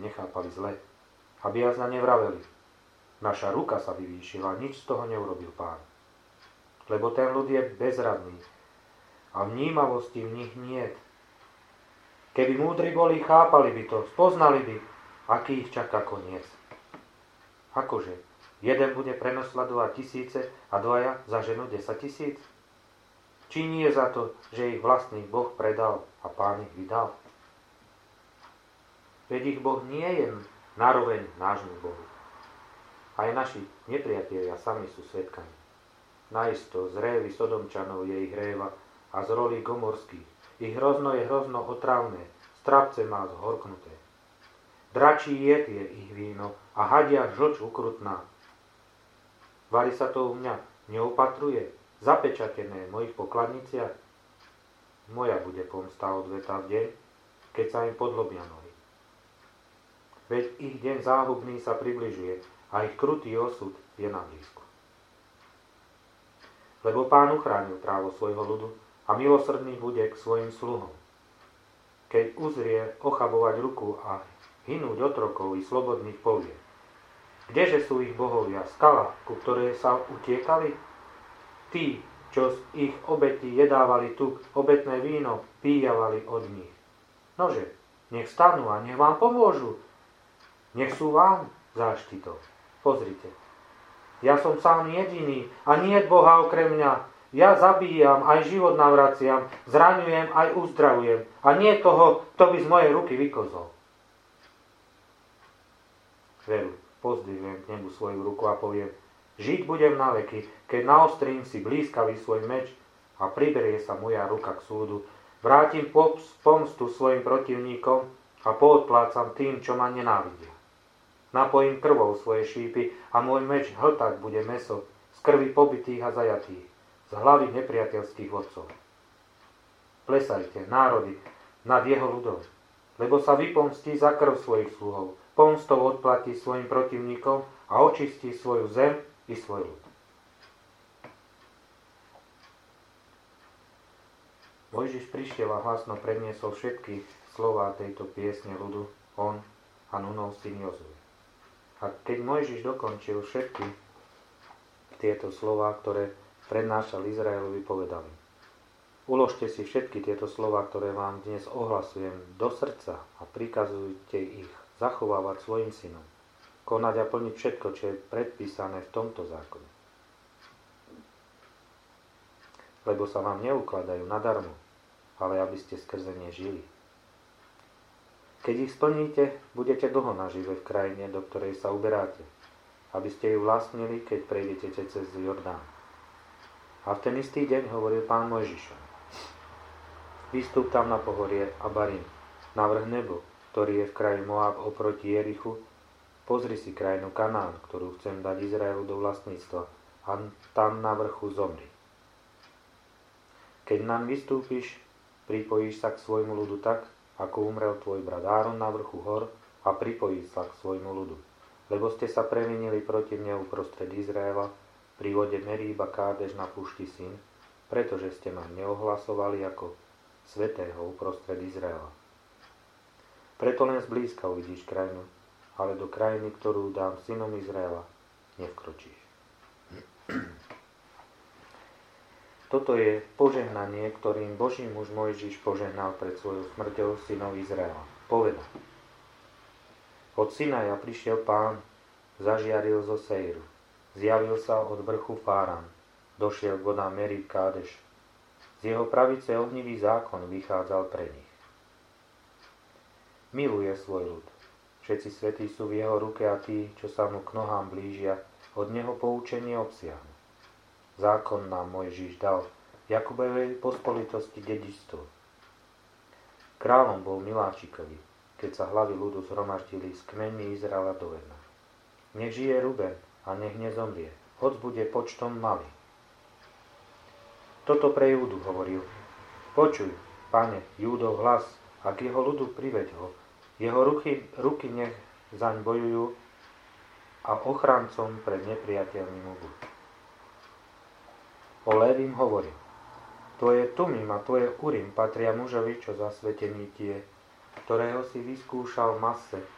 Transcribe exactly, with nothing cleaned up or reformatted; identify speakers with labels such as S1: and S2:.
S1: nechápali zle, aby jazda nevraveli. Naša ruka sa vyvýšila, nič z toho neurobil Pán. Lebo ten ľud je bezradný a vnímavosti v nich niet. Keby múdri boli, chápali by to, spoznali by, aký ich čaká koniec. Akože, jeden bude prenosledovať tisíce a dvaja zaženú desať tisíc? Či nie za to, že ich vlastný Boh predal a Pán ich vydal? Veď ich Boh nie je naroveň nášmu Bohu. Aj naši nepriatelia sami sú svedkami. Najisto z révy Sodomčanov je ich réva a z rolí gomorských. Ich hrozno je hrozno otrávne, strapce má zhorknuté. Dračí jed je ich víno a hadia žlč ukrutná. Vari sa to u mňa neopatruje, zapečatené v mojich pokladniciach? Moja bude pomsta odvetá v deň, keď sa im podlobia nohy. Veď ich deň záhubný sa približuje a ich krutý osud je na blízku. Lebo Pán uchránil právo svojho ľudu a milosrdný bude k svojim sluhom. Keď uzrie ochabovať ruku a hynúť otrokov i slobodných povie: Kdeže sú ich bohovia, skala, ku ktorej sa utiekali? Tí, čo z ich obetí jedávali tuk, obetné víno píjavali od nich. Nože, nech stanú a nech vám pomôžu. Nech sú vám záštitou. Pozrite, ja som sám jediný a nie je Boha okrem mňa. Ja zabíjam, aj život navraciam, zraňujem, aj uzdravujem. A nie toho, kto by z mojej ruky vykozol. Veru, pozdvihnem k nebu svoju ruku a poviem: Žiť budem na veky, keď naostrím si blízkavý svoj meč a priberie sa moja ruka k súdu. Vrátim pomstu svojim protivníkom a poodplácam tým, čo ma nenávidia. Napojím krvou svoje šípy a môj meč hltať bude mäso z krvi pobitých a zajatých, z hlavy nepriateľských vodcov. Plesajte, národy, nad jeho ľudom, lebo sa vypomstí za krv svojich sluhov, pomstou odplatí svojim protivníkom a očistí svoju zem i svoj ľud. Mojžiš prišiel a hlasno predniesol všetky slová tejto piesne ľudu, on a Nunov syn Jozue. A keď Mojžiš dokončil všetky tieto slová, ktoré prednášal Izraelovi, povedal: Uložte si všetky tieto slová, ktoré vám dnes ohlasujem, do srdca a prikazujte ich zachovávať svojim synom, konať a plniť všetko, čo je predpísané v tomto zákone. Lebo sa vám neukladajú nadarmo, ale aby ste skrze ne žili. Keď ich splníte, budete dlho nažive v krajine, do ktorej sa uberáte, aby ste ju vlastnili, keď prejdete cez Jordán. A v ten istý deň hovoril Pán Mojžišom: Vystúp tam na pohorie Abarim, navrch nebo, ktorý je v kraji Moab oproti Jerichu. Pozri si krajinu Kanán, ktorú chcem dať Izraelu do vlastníctva, a tam na vrchu zomri. Keď nám vystúpiš, pripojíš sa k svojmu ľudu tak, ako umrel tvoj brat Áron na vrchu hor, a pripojí sa k svojmu ľudu. Lebo ste sa previnili proti mne uprostred Izraela, pri vode Meríba Kádež na púšti Sin, pretože ste ma neohlasovali ako svätého uprostred Izraela. Preto len zblízka uvidíš krajinu, ale do krajiny, ktorú dám synom Izraela, nevkročíš. Toto je požehnanie, ktorým Boží muž Mojžiš požehnal pred svojou smrťou synov Izraela. Povedal: Od Sinaja prišiel Pán, zažiaril zo Sejru, zjavil sa od vrchu Fárán, došiel k vodám Merib Kádeš. Z jeho pravice ohnivý zákon vychádzal pre nich. Miluje svoj ľud. Všetci svätí sú v jeho ruke a tí, čo sa mu k nohám blížia, od neho poučenie obsiahnu. Zákon nám Mojžiš dal, Jakubovej pospolitosti dedičstvo. Kráľom bol Miláčikovi, keď sa hlavy ľudu zhromaždili s kmeňmi Izraela do jedna. Nech žije Ruben a nech nezomrie, hoc bude počtom malý. Toto pre Júdu hovoril: Počuj, Pane, Júdov hlas, a k jeho ľudu priveď ho. Jeho ruky, ruky nech zaň bojujú a ochrancom pred nepriateľmi mu budú. O Lévim hovoril: Tvoje Tumim a tvoje Urim patria mužovi, čo zasvetený tie, ktorého si vyskúšal v mase